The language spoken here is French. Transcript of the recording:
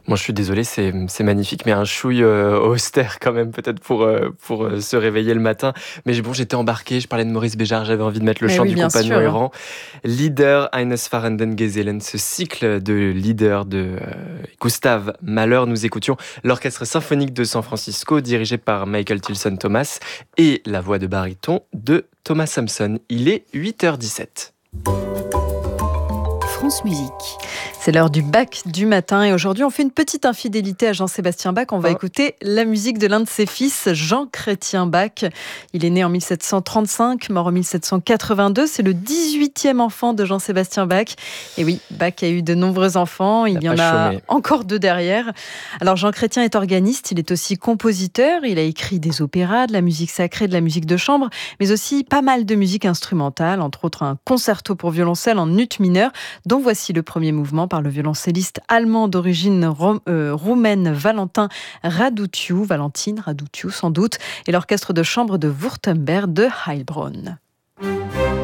Bon, je suis désolé, c'est magnifique, mais un chouille austère quand même, peut-être pour se réveiller le matin. Mais bon, j'étais embarqué, je parlais de Maurice Béjart, j'avais envie de mettre le Mais chant oui, du bien compagnon sûr. errant. Lieder eines fahrenden Gesellen, ce cycle de leader de Gustav Mahler, nous écoutions l'Orchestre symphonique de San Francisco, dirigé par Michael Tilson Thomas, et la voix de baryton de Thomas Samson. Il est 8h17. France Musique. C'est l'heure du Bach du matin et aujourd'hui on fait une petite infidélité à Jean-Sébastien Bach. On va Oh. écouter la musique de l'un de ses fils, Jean Chrétien Bach. Il est né en 1735, mort en 1782. C'est le 18e enfant de Jean-Sébastien Bach. Et oui, Bach a eu de nombreux enfants. Il y en pas a chômé. encore 2 derrière. Alors Jean Chrétien est organiste, il est aussi compositeur. Il a écrit des opéras, de la musique sacrée, de la musique de chambre, mais aussi pas mal de musique instrumentale, entre autres un concerto pour violoncelle en ut mineur, dont voici le premier mouvement par le violoncelliste allemand d'origine roumaine Valentine Raduțiu sans doute, et l'orchestre de chambre de Württemberg de Heilbronn.